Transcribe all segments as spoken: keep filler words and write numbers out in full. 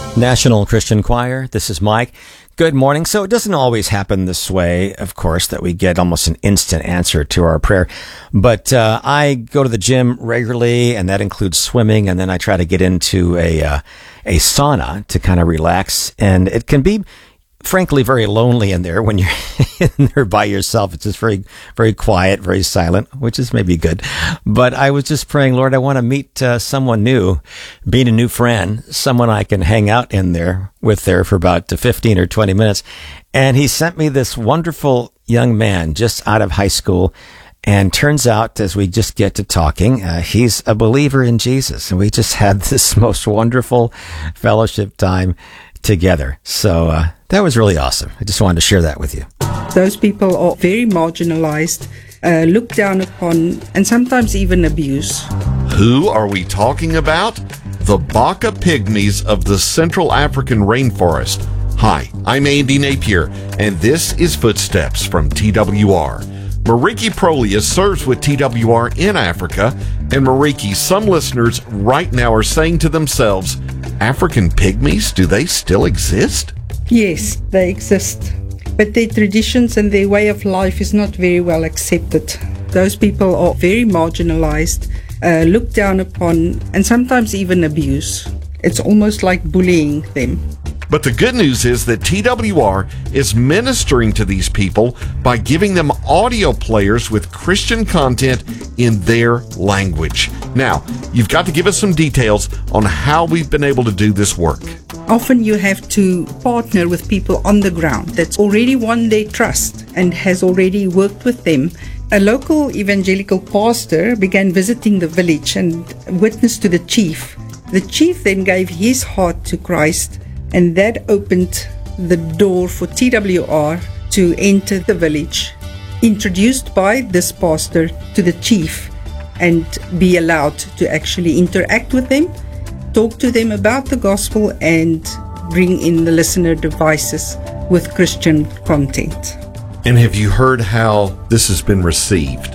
National Christian Choir, this is Mike. Good morning. So it doesn't always happen this way, of course, that we get almost an instant answer to our prayer. But uh, I go to the gym regularly, and that includes swimming, and then I try to get into a uh, a sauna to kind of relax. And it can be, frankly, very lonely in there when you're in there by yourself. It's just very, very quiet, very silent, which is maybe good. But I was just praying, Lord, I want to meet uh, someone new, being a new friend, someone I can hang out in there with there for about fifteen or twenty minutes. And he sent me this wonderful young man just out of high school. And turns out, as we just get to talking, uh, he's a believer in Jesus. And we just had this most wonderful fellowship time together. So uh, that was really awesome. I just wanted to share that with you. Those people are very marginalized, uh, looked down upon, and sometimes even abused. Who are we talking about? The Baka Pygmies of the Central African rainforest. Hi, I'm Andy Napier, and this is Footsteps from T W R. Mariki Prolia serves with T W R in Africa, and Mariki, some listeners right now are saying to themselves, African pygmies, do they still exist? Yes, they exist, but their traditions and their way of life is not very well accepted. Those people are very marginalized, uh, looked down upon, and sometimes even abused. It's almost like bullying them. But the good news is that T W R is ministering to these people by giving them audio players with Christian content in their language. Now, you've got to give us some details on how we've been able to do this work. Often you have to partner with people on the ground that's already won their trust and has already worked with them. A local evangelical pastor began visiting the village and witnessed to the chief. The chief then gave his heart to Christ, and that opened the door for T W R to enter the village, introduced by this pastor to the chief, and be allowed to actually interact with them, talk to them about the gospel, and bring in the listener devices with Christian content. And have you heard how this has been received?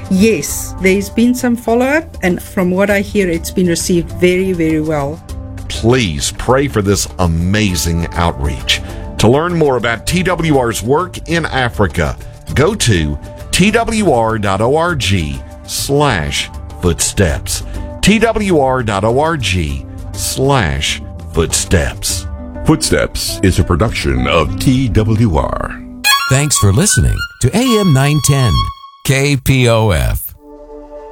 Yes, there's been some follow-up, and from what I hear, it's been received very, very well. Please pray for this amazing outreach. To learn more about T W R's work in Africa, go to twr.org slash footsteps. twr.org slash footsteps. Footsteps is a production of T W R. Thanks for listening to A M nine ten K P O F.